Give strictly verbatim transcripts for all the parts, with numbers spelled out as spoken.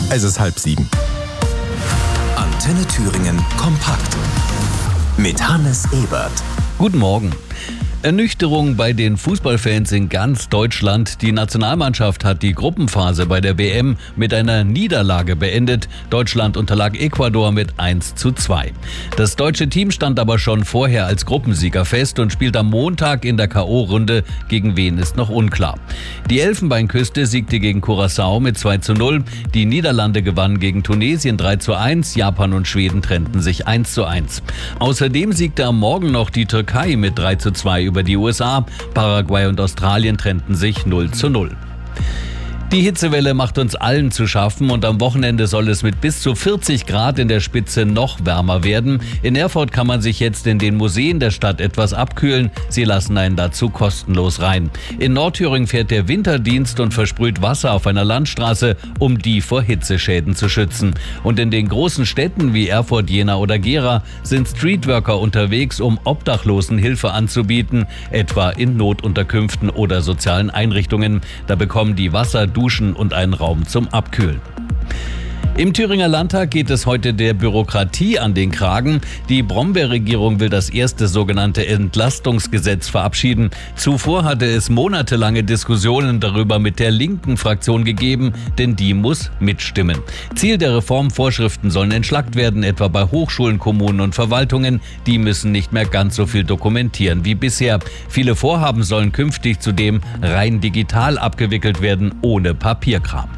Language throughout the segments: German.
Es ist halb sieben. Antenne Thüringen kompakt mit Hannes Ebert. Guten Morgen. Ernüchterung bei den Fußballfans in ganz Deutschland. Die Nationalmannschaft hat die Gruppenphase bei der W M mit einer Niederlage beendet. Deutschland unterlag Ecuador mit eins zu zwei. Das deutsche Team stand aber schon vorher als Gruppensieger fest und spielt am Montag in der K O-Runde. Gegen wen ist noch unklar. Die Elfenbeinküste siegte gegen Curaçao mit zwei zu null. Die Niederlande gewannen gegen Tunesien drei zu eins. Japan und Schweden trennten sich eins zu eins. Außerdem siegte am Morgen noch die Türkei mit drei zu zwei über die U S A. Paraguay und Australien trennten sich null zu null. Die Hitzewelle macht uns allen zu schaffen und am Wochenende soll es mit bis zu vierzig Grad in der Spitze noch wärmer werden. In Erfurt kann man sich jetzt in den Museen der Stadt etwas abkühlen. Sie lassen einen dazu kostenlos rein. In Nordthüringen fährt der Winterdienst und versprüht Wasser auf einer Landstraße, um die vor Hitzeschäden zu schützen. Und in den großen Städten wie Erfurt, Jena oder Gera sind Streetworker unterwegs, um Obdachlosen Hilfe anzubieten, etwa in Notunterkünften oder sozialen Einrichtungen. Da bekommen die Wasser, Duschen und einen Raum zum Abkühlen. Im Thüringer Landtag geht es heute der Bürokratie an den Kragen. Die Brombeer-Regierung will das erste sogenannte Entlastungsgesetz verabschieden. Zuvor hatte es monatelange Diskussionen darüber mit der linken Fraktion gegeben, denn die muss mitstimmen. Ziel der Reform: Vorschriften sollen entschlackt werden, etwa bei Hochschulen, Kommunen und Verwaltungen. Die müssen nicht mehr ganz so viel dokumentieren wie bisher. Viele Vorhaben sollen künftig zudem rein digital abgewickelt werden, ohne Papierkram.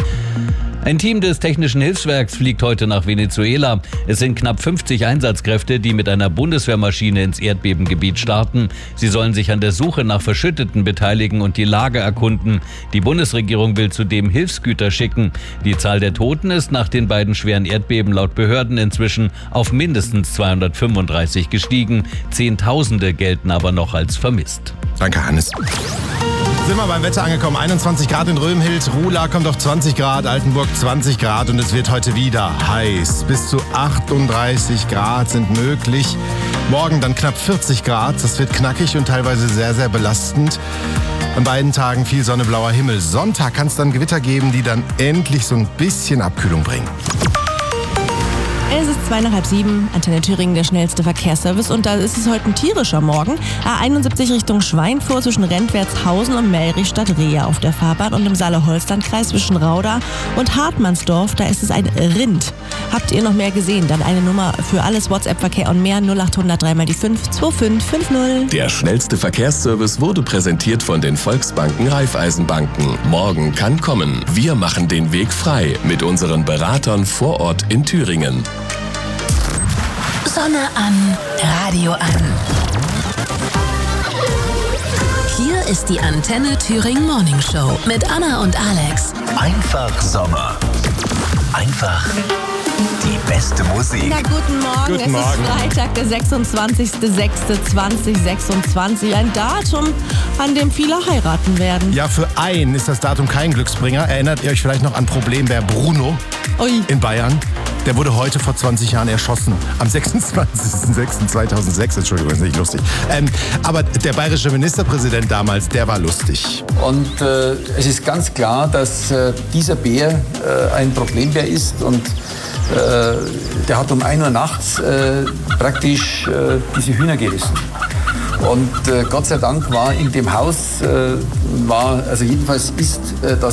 Ein Team des Technischen Hilfswerks fliegt heute nach Venezuela. Es sind knapp fünfzig Einsatzkräfte, die mit einer Bundeswehrmaschine ins Erdbebengebiet starten. Sie sollen sich an der Suche nach Verschütteten beteiligen und die Lage erkunden. Die Bundesregierung will zudem Hilfsgüter schicken. Die Zahl der Toten ist nach den beiden schweren Erdbeben laut Behörden inzwischen auf mindestens zweihundertfünfunddreißig gestiegen. Zehntausende gelten aber noch als vermisst. Danke, Hannes. Sind wir beim Wetter angekommen. einundzwanzig Grad in Römhild, Ruhla kommt auf zwanzig Grad, Altenburg zwanzig Grad und es wird heute wieder heiß. Bis zu achtunddreißig Grad sind möglich. Morgen dann knapp vierzig Grad. Das wird knackig und teilweise sehr, sehr belastend. An beiden Tagen viel Sonne, blauer Himmel. Sonntag kann es dann Gewitter geben, die dann endlich so ein bisschen Abkühlung bringen. Es ist zwei nach halb sieben, Antenne Thüringen, der schnellste Verkehrsservice. Und da ist es heute ein tierischer Morgen. A einundsiebzig Richtung Schweinfurt zwischen Rentwertshausen und Melrichstadt-Rehe auf der Fahrbahn. Und im Saale-Holstein-Kreis zwischen Rauda und Hartmannsdorf, da ist es ein Rind. Habt ihr noch mehr gesehen? Dann eine Nummer für alles WhatsApp-Verkehr und mehr: null achthundert drei mal die fünf zwei fünf fünf null. Der schnellste Verkehrsservice wurde präsentiert von den Volksbanken Raiffeisenbanken. Morgen kann kommen. Wir machen den Weg frei mit unseren Beratern vor Ort in Thüringen. Sonne an, Radio an. Hier ist die Antenne Thüringen Morning Show mit Anna und Alex. Einfach Sommer. Einfach die beste Musik. Na, guten Morgen. Guten es Morgen. ist Freitag, der sechsundzwanzigster sechster zweitausendsechsundzwanzig. Ein Datum, an dem viele heiraten werden. Ja, für einen ist das Datum kein Glücksbringer. Erinnert ihr euch vielleicht noch an Problembär Bruno Ui. in Bayern? Der wurde heute vor zwanzig Jahren erschossen. Am sechsundzwanzigster sechster zweitausendsechs. Entschuldigung, ist nicht lustig. Ähm, aber der bayerische Ministerpräsident damals, der war lustig. Und äh, es ist ganz klar, dass äh, dieser Bär äh, ein Problembär ist und äh, der hat um ein Uhr nachts äh, praktisch äh, diese Hühner gerissen. Und äh, Gott sei Dank war in dem Haus, äh, war, also jedenfalls ist äh, das